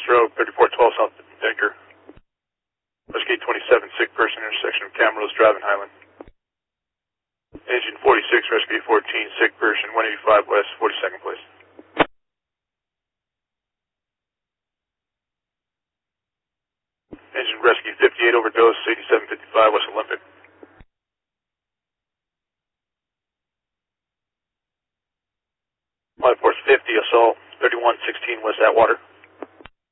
Road, 3412 South Denker. Rescue 27, sick person, intersection of Camarillo Drive and Highland. Engine 46, Rescue 14, sick person, 185 West, 42nd place. Engine Rescue 58, overdose, 8755 West Olympic. Life Force 50, assault, 3116 West Atwater.